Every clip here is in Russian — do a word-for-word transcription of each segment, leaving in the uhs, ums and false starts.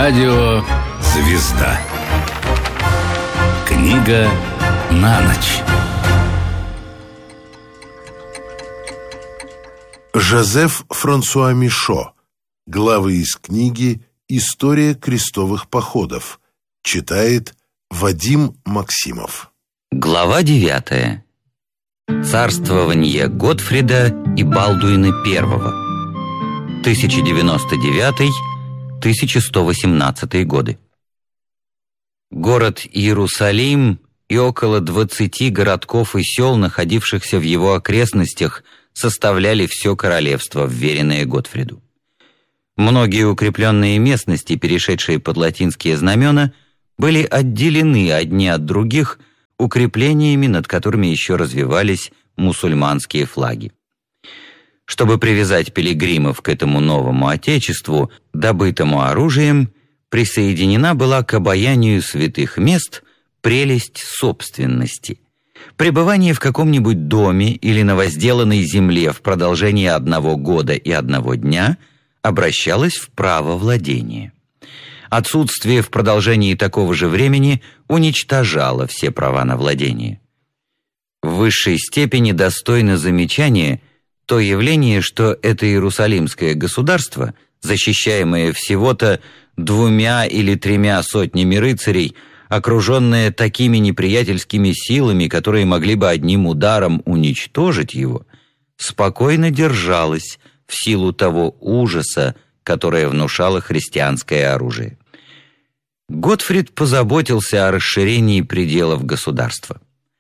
Радио «Звезда». Книга на ночь. Жозеф Франсуа Мишо. Главы из книги «История крестовых походов». Читает Вадим Максимов. Глава девятая. Царствование Готфрида и Балдуина Первого. тысяча девяносто девятый — тысяча сто восемнадцатый годы. Город Иерусалим и около двадцати городков и сел, находившихся в его окрестностях, составляли все королевство, вверенное Готфриду. Многие укрепленные местности, перешедшие под латинские знамена, были отделены одни от других укреплениями, над которыми еще развивались мусульманские флаги. Чтобы привязать пилигримов к этому новому отечеству, добытому оружием, присоединена была к обаянию святых мест прелесть собственности. Пребывание в каком-нибудь доме или на возделанной земле в продолжении одного года и одного дня обращалось в право владения. Отсутствие в продолжении такого же времени уничтожало все права на владение. В высшей степени достойно замечания то явление, что это Иерусалимское государство, защищаемое всего-то двумя или тремя сотнями рыцарей, окруженное такими неприятельскими силами, которые могли бы одним ударом уничтожить его, спокойно держалось в силу того ужаса, которое внушало христианское оружие. Готфрид позаботился о расширении пределов государства.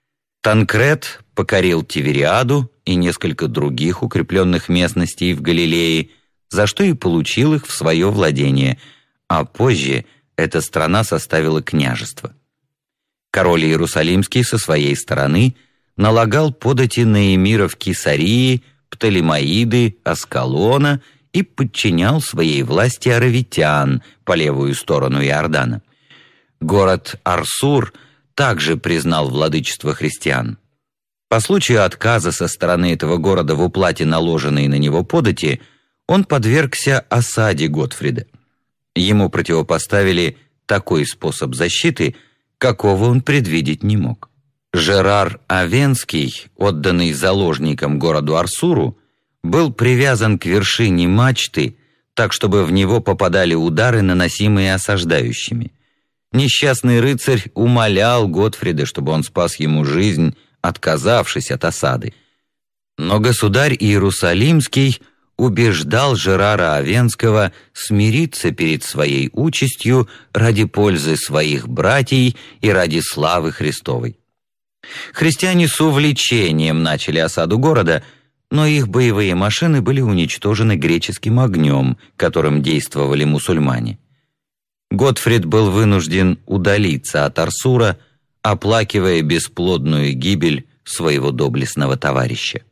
Танкрет покорил Тивериаду и несколько других укрепленных местностей в Галилее, за что и получил их в свое владение, а позже эта страна составила княжество. Король Иерусалимский со своей стороны налагал подати на эмиров Кесарии, Птолемаиды, Аскалона и подчинял своей власти аравитян по левую сторону Иордана. Город Арсур также признал владычество христиан. По случаю отказа со стороны этого города в уплате наложенной на него подати, он подвергся осаде Готфрида. Ему противопоставили такой способ защиты, какого он предвидеть не мог. Жерар Авенский, отданный заложником городу Арсуру, был привязан к вершине мачты, так чтобы в него попадали удары, наносимые осаждающими. Несчастный рыцарь умолял Готфрида, чтобы он спас ему жизнь, отказавшись от осады. Но государь Иерусалимский убеждал Жерара Авенского смириться перед своей участью ради пользы своих братьев и ради славы Христовой. Христиане с увлечением начали осаду города, но их боевые машины были уничтожены греческим огнем, которым действовали мусульмане. Готфрид был вынужден удалиться от Арсура, оплакивая бесплодную гибель своего доблестного товарища.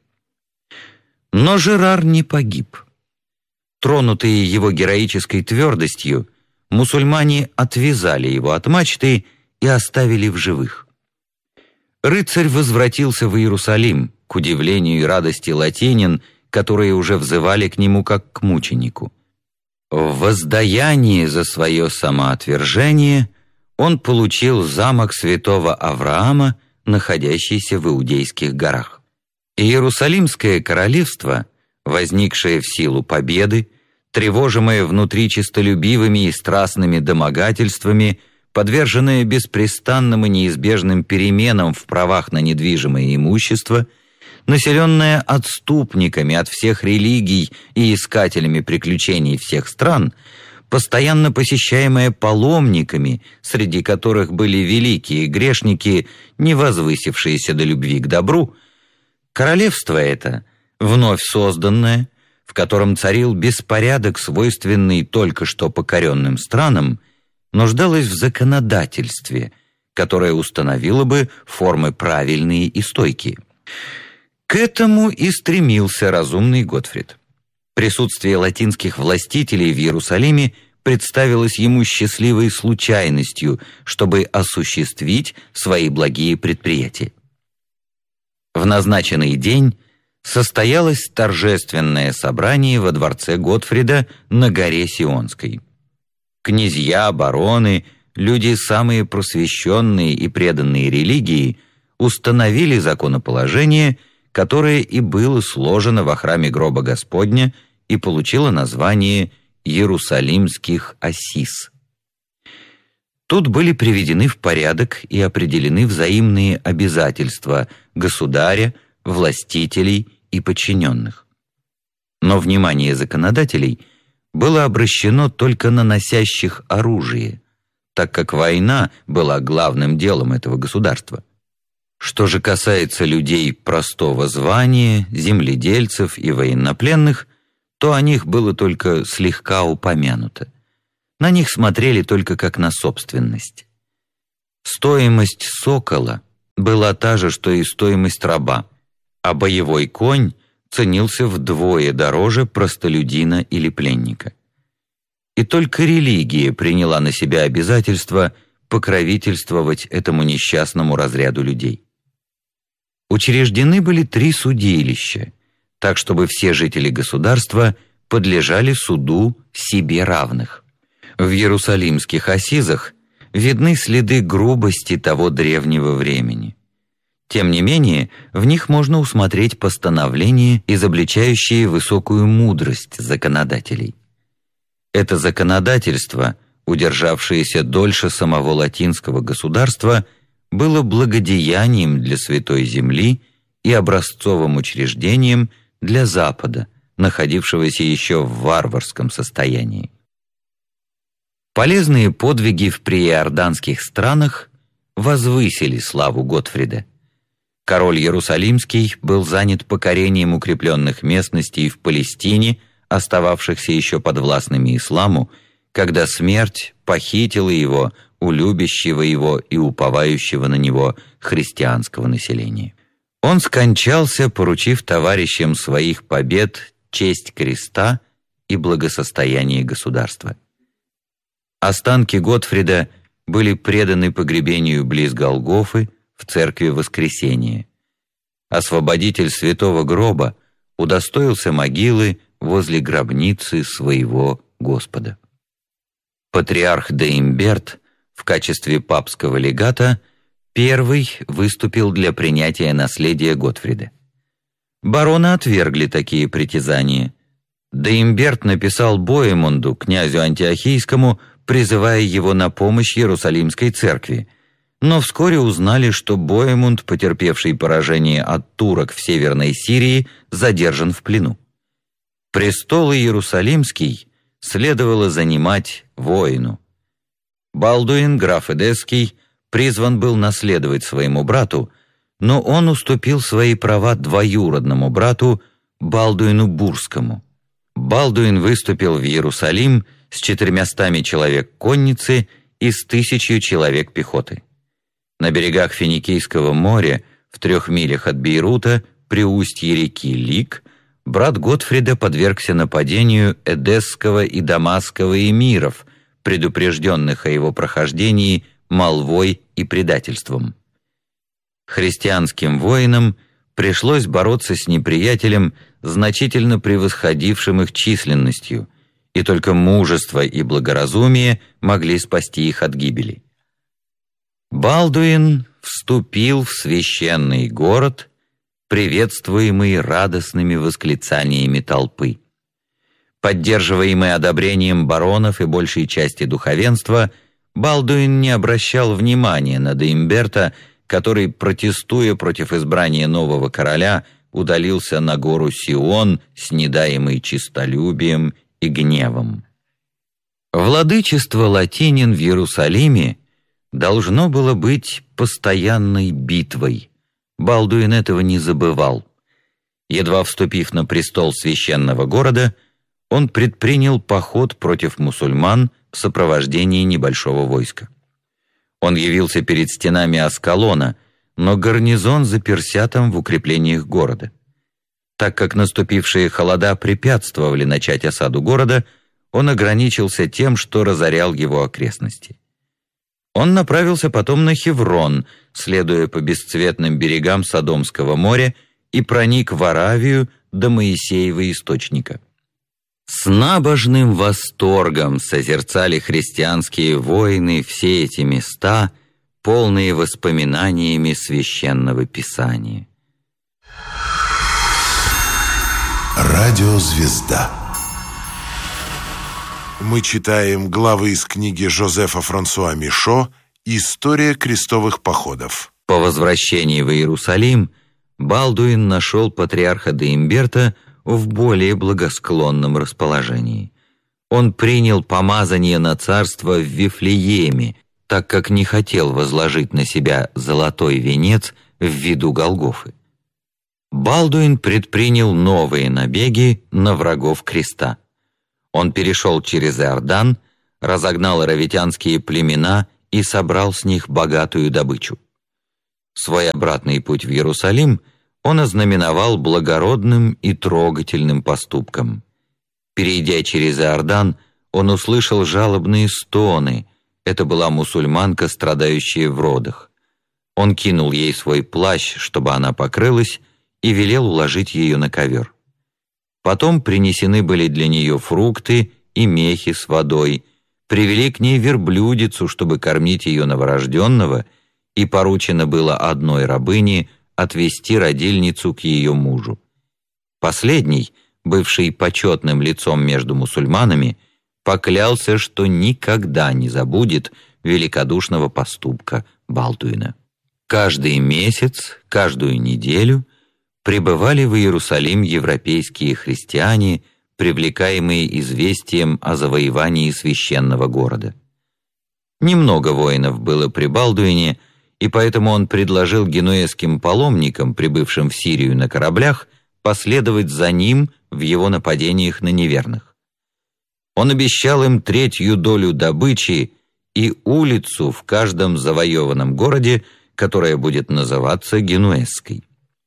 Но Жерар не погиб. Тронутые его героической твердостью, мусульмане отвязали его от мачты и оставили в живых. Рыцарь возвратился в Иерусалим, к удивлению и радости латинин, которые уже взывали к нему как к мученику. В воздаянии за свое самоотвержение он получил замок святого Авраама, находящийся в Иудейских горах. Иерусалимское королевство, возникшее в силу победы, тревожимое внутри честолюбивыми и страстными домогательствами, подверженное беспрестанным и неизбежным переменам в правах на недвижимое имущество, населенное отступниками от всех религий и искателями приключений всех стран, постоянно посещаемое паломниками, среди которых были великие грешники, не возвысившиеся до любви к добру, королевство это, вновь созданное, в котором царил беспорядок, свойственный только что покоренным странам, нуждалось в законодательстве, которое установило бы формы правильные и стойкие. К этому и стремился разумный Готфрид. Присутствие латинских властителей в Иерусалиме представилось ему счастливой случайностью, чтобы осуществить свои благие предприятия. В назначенный день состоялось торжественное собрание во дворце Готфрида на горе Сионской. К князья, бароны, люди самые просвещенные и преданные религии установили законоположение, которое и было сложено во храме гроба Господня и получило название Иерусалимских Ассиз. Тут были приведены в порядок и определены взаимные обязательства государя, властителей и подчиненных. Но внимание законодателей было обращено только на носящих оружие, так как война была главным делом этого государства. Что же касается людей простого звания, земледельцев и военнопленных, то о них было только слегка упомянуто. На них смотрели только как на собственность. Стоимость сокола была та же, что и стоимость раба, а боевой конь ценился вдвое дороже простолюдина или пленника. И только религия приняла на себя обязательство покровительствовать этому несчастному разряду людей. Учреждены были три судилища, так чтобы все жители государства подлежали суду себе равных. В Иерусалимских Ассизах видны следы грубости того древнего времени. Тем не менее, в них можно усмотреть постановления, изобличающие высокую мудрость законодателей. Это законодательство, удержавшееся дольше самого латинского государства, было благодеянием для Святой Земли и образцовым учреждением для Запада, находившегося еще в варварском состоянии. Полезные подвиги в прииорданских странах возвысили славу Готфрида. Король Иерусалимский был занят покорением укрепленных местностей в Палестине, остававшихся еще подвластными исламу, когда смерть похитила его у любящего его и уповающего на него христианского населения. Он скончался, поручив товарищам своих побед честь креста и благосостояние государства. Останки Готфрида были преданы погребению близ Голгофы в церкви Воскресения. Освободитель святого гроба удостоился могилы возле гробницы своего Господа. Патриарх Деимберт в качестве папского легата первый выступил для принятия наследия Готфрида. Бароны отвергли такие притязания. Деимберт написал Боемунду, князю антиохийскому, призывая его на помощь Иерусалимской церкви, но вскоре узнали, что Боемунд, потерпевший поражение от турок в Северной Сирии, задержан в плену. Престол Иерусалимский следовало занимать воину. Балдуин, граф Эдесский, призван был наследовать своему брату, но он уступил свои права двоюродному брату Балдуину Бурскому. Балдуин выступил в Иерусалим с четырьмястами человек конницы и с тысячью человек пехоты. На берегах Финикийского моря, в трех милях от Бейрута, при устье реки Лик, брат Готфрида подвергся нападению эдесского и дамасского эмиров, предупрежденных о его прохождении молвой и предательством. Христианским воинам пришлось бороться с неприятелем, значительно превосходившим их численностью, и только мужество и благоразумие могли спасти их от гибели. Балдуин вступил в священный город, приветствуемый радостными восклицаниями толпы. Поддерживаемый одобрением баронов и большей части духовенства, Балдуин не обращал внимания на Деимберта, который, протестуя против избрания нового короля, удалился на гору Сион, снедаемый честолюбием и гневом. Владычество латинин в Иерусалиме должно было быть постоянной битвой. Балдуин этого не забывал. Едва вступив на престол священного города, он предпринял поход против мусульман в сопровождении небольшого войска. Он явился перед стенами Аскалона, но гарнизон заперся там в укреплениях города. Так как наступившие холода препятствовали начать осаду города, он ограничился тем, что разорял его окрестности. Он направился потом на Хеврон, следуя по бесцветным берегам Содомского моря, и проник в Аравию до Моисеева источника. С набожным восторгом созерцали христианские воины все эти места, полные воспоминаниями священного писания. Радиозвезда. Мы читаем главы из книги Жозефа Франсуа Мишо «История крестовых походов». По возвращении в Иерусалим Балдуин нашел патриарха Деимберта в более благосклонном расположении. Он принял помазание на царство в Вифлееме, так как не хотел возложить на себя золотой венец в виду Голгофы. Балдуин предпринял новые набеги на врагов креста. Он перешел через Иордан, разогнал аравитянские племена и собрал с них богатую добычу. Свой обратный путь в Иерусалим он ознаменовал благородным и трогательным поступком. Перейдя через Иордан, он услышал жалобные стоны. Это была мусульманка, страдающая в родах. Он кинул ей свой плащ, чтобы она покрылась, и велел уложить ее на ковер. Потом принесены были для нее фрукты и мехи с водой, привели к ней верблюдицу, чтобы кормить ее новорожденного, и поручено было одной рабыне отвести родильницу к ее мужу. Последний, бывший почетным лицом между мусульманами, поклялся, что никогда не забудет великодушного поступка Балдуина. Каждый месяц, каждую неделю прибывали в Иерусалим европейские христиане, привлекаемые известием о завоевании священного города. Немного воинов было при Балдуине, и поэтому он предложил генуэзским паломникам, прибывшим в Сирию на кораблях, последовать за ним в его нападениях на неверных. Он обещал им третью долю добычи и улицу в каждом завоеванном городе, которая будет называться Генуэзской.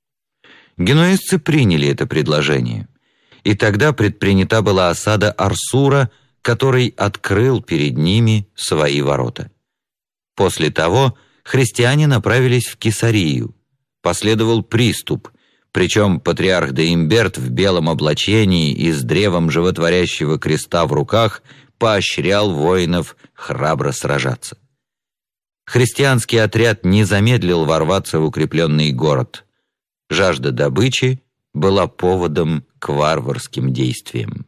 Генуэзцы приняли это предложение, и тогда предпринята была осада Арсура, который открыл перед ними свои ворота. После того христиане направились в Кесарию. Последовал приступ, причем патриарх Деимберт в белом облачении и с древом животворящего креста в руках поощрял воинов храбро сражаться. Христианский отряд не замедлил ворваться в укрепленный город. Жажда добычи была поводом к варварским действиям.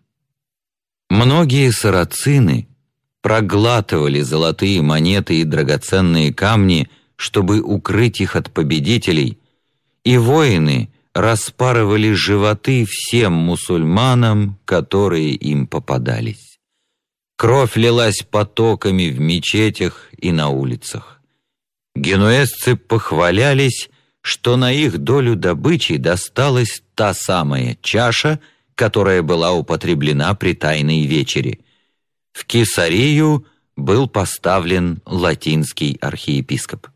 Многие сарацины проглатывали золотые монеты и драгоценные камни, чтобы укрыть их от победителей, и воины распарывали животы всем мусульманам, которые им попадались. Кровь лилась потоками в мечетях и на улицах. Генуэзцы похвалялись, что на их долю добычи досталась та самая чаша, которая была употреблена при Тайной вечере. В Кесарию был поставлен латинский архиепископ.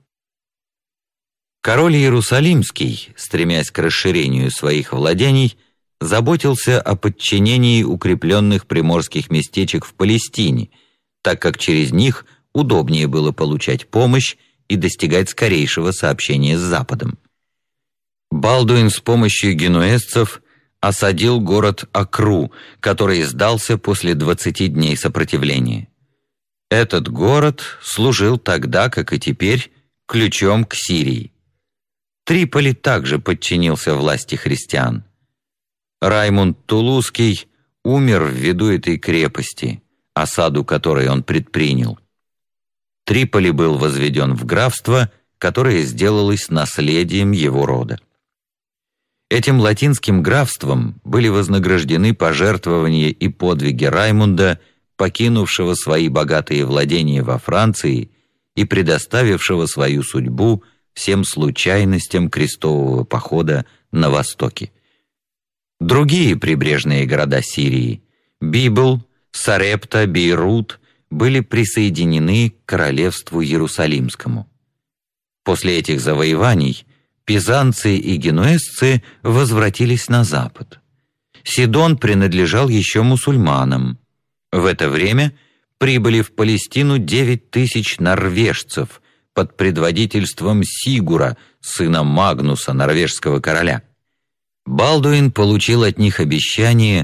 Король Иерусалимский, стремясь к расширению своих владений, заботился о подчинении укрепленных приморских местечек в Палестине, так как через них удобнее было получать помощь и достигать скорейшего сообщения с Западом. Балдуин с помощью генуэзцев осадил город Акру, который сдался после двадцати дней сопротивления. Этот город служил тогда, как и теперь, ключом к Сирии. Триполи также подчинился власти христиан. Раймунд Тулузский умер ввиду этой крепости, осаду которой он предпринял. Триполи был возведен в графство, которое сделалось наследием его рода. Этим латинским графством были вознаграждены пожертвования и подвиги Раймунда, покинувшего свои богатые владения во Франции и предоставившего свою судьбу всем случайностям крестового похода на востоке. Другие прибрежные города Сирии – Библ, Сарепта, Бейрут – были присоединены к королевству Иерусалимскому. После этих завоеваний пизанцы и генуэзцы возвратились на запад. Сидон принадлежал еще мусульманам. В это время прибыли в Палестину девять тысяч норвежцев под предводительством Сигура, сына Магнуса, норвежского короля. Балдуин получил от них обещание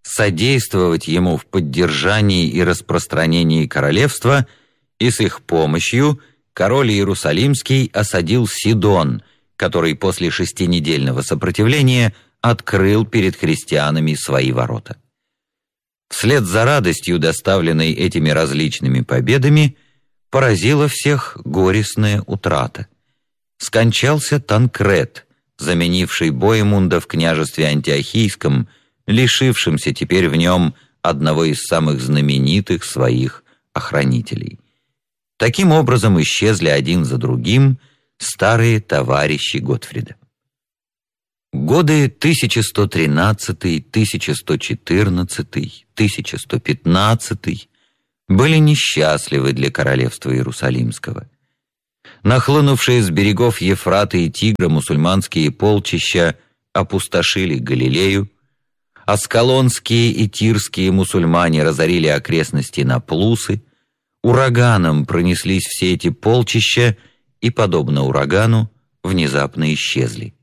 содействовать ему в поддержании и распространении королевства, и с их помощью король Иерусалимский осадил Сидон, который после шестинедельного сопротивления открыл перед христианами свои ворота. Вслед за радостью, доставленной этими различными победами, поразила всех горестная утрата. Скончался Танкрет, заменивший Боемунда в княжестве Антиохийском, лишившимся теперь в нем одного из самых знаменитых своих охранителей. Таким образом исчезли один за другим старые товарищи Готфрида. Годы тысяча сто тринадцатый, тысяча сто четырнадцатый, тысяча сто пятнадцатый были несчастливы для королевства Иерусалимского. Нахлынувшие с берегов Ефрата и Тигра мусульманские полчища опустошили Галилею, аскалонские и тирские мусульмане разорили окрестности Наплусы, ураганом пронеслись все эти полчища и, подобно урагану, внезапно исчезли.